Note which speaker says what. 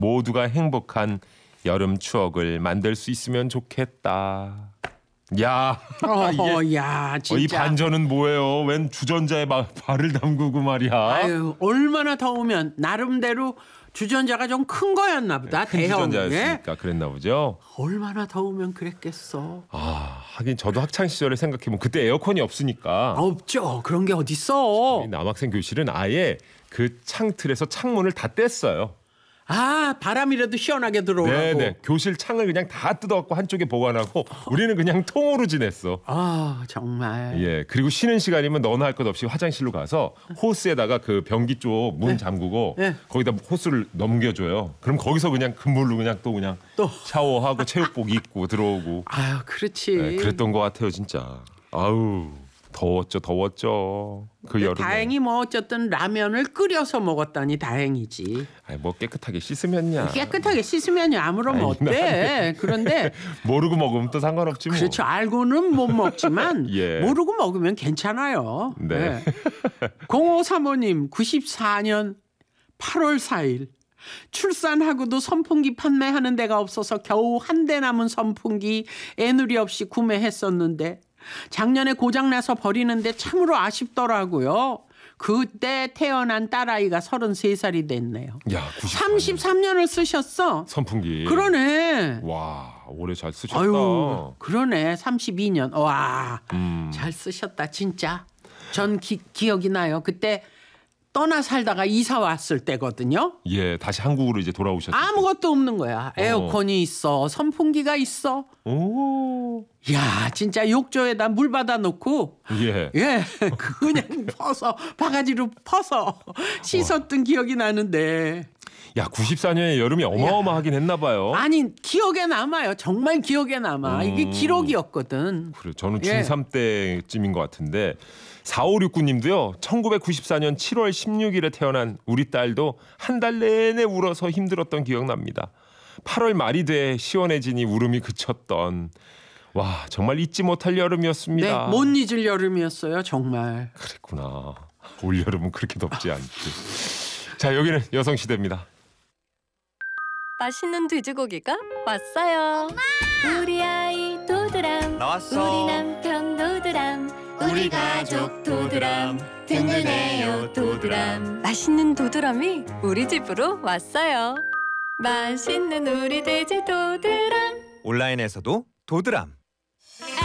Speaker 1: 모두가 행복한 여름 추억을 만들 수 있으면 좋겠다. 야,
Speaker 2: 야,
Speaker 1: 이
Speaker 2: 진짜.
Speaker 1: 반전은 뭐예요? 웬 주전자에 발을 담그고 말이야.
Speaker 2: 아유, 얼마나 더우면 나름대로 주전자가 좀 큰 거였나 보다.
Speaker 1: 큰
Speaker 2: 대형.
Speaker 1: 주전자였으니까 그랬나 보죠.
Speaker 2: 얼마나 더우면 그랬겠어.
Speaker 1: 하긴 저도 학창 시절을 생각해보면 그때 에어컨이 없으니까
Speaker 2: 없죠. 그런 게 어딨어.
Speaker 1: 남학생 교실은 아예 그 창틀에서 창문을 다 뗐어요.
Speaker 2: 바람이라도 시원하게 들어오라고.
Speaker 1: 네네. 교실 창을 그냥 다 뜯어갖고 한쪽에 보관하고 우리는 그냥 통으로 지냈어.
Speaker 2: 정말.
Speaker 1: 예. 그리고 쉬는 시간이면 너나 할 것 없이 화장실로 가서 호스에다가 그 변기 쪽 문 잠그고 거기다 호스를 넘겨줘요. 그럼 거기서 그냥 그물로 그냥 또 샤워하고 체육복 입고 들어오고.
Speaker 2: 그렇지.
Speaker 1: 네, 그랬던 것 같아요, 진짜. 아우. 더웠죠. 그 여름에.
Speaker 2: 다행히 뭐 어쨌든 라면을 끓여서 먹었다니 다행이지.
Speaker 1: 뭐 깨끗하게 씻으면야.
Speaker 2: 깨끗하게 씻으면야 아무러면 어때? 그런데
Speaker 1: 모르고 먹으면 또 상관없지 뭐.
Speaker 2: 그렇죠. 알고는 못 먹지만
Speaker 1: 예.
Speaker 2: 모르고 먹으면 괜찮아요.
Speaker 1: 네.
Speaker 2: 0535님 94년 8월 4일 출산하고도 선풍기 판매하는 데가 없어서 겨우 한 대 남은 선풍기 애누리 없이 구매했었는데 작년에 고장나서 버리는데 참으로 아쉽더라고요. 그때 태어난 딸아이가 33살이 됐네요.
Speaker 1: 야,
Speaker 2: 33년을 쓰셨어.
Speaker 1: 선풍기.
Speaker 2: 그러네.
Speaker 1: 와, 오래 잘 쓰셨다.
Speaker 2: 아유, 그러네. 32년. 와, 잘 쓰셨다 진짜. 전 기억이 나요. 그때 떠나 살다가 이사 왔을 때거든요.
Speaker 1: 예, 다시 한국으로 이제 돌아오셨어요.
Speaker 2: 아무것도 없는 거야. 에어컨이 있어. 선풍기가 있어.
Speaker 1: 오.
Speaker 2: 야, 진짜 욕조에다 물 받아 놓고
Speaker 1: 예.
Speaker 2: 그냥 바가지로 퍼서 씻었던 기억이 나는데.
Speaker 1: 야, 94년에 여름이 어마어마하긴 했나 봐요.
Speaker 2: 아니, 기억에 남아요. 정말 기억에 남아. 이게 기록이었거든.
Speaker 1: 그래, 저는 중3 때쯤인 것 같은데 4569님도요. 1994년 7월 16일에 태어난 우리 딸도 한 달 내내 울어서 힘들었던 기억납니다. 8월 말이 돼 시원해지니 울음이 그쳤던 와 정말 잊지 못할 여름이었습니다.
Speaker 2: 네, 못 잊을 여름이었어요. 정말.
Speaker 1: 그랬구나. 올여름은 그렇게 덥지 않지. 자, 여기는 여성시대입니다.
Speaker 3: 맛있는 돼지고기가 왔어요. 엄마! 우리 아이 도드람
Speaker 4: 나왔어.
Speaker 3: 우리 남편 도드람 우리 가족 도드람 든든해요 도드람. 맛있는 도드람이 우리 집으로 왔어요. 맛있는 우리 돼지 도드람.
Speaker 4: 온라인에서도 도드람.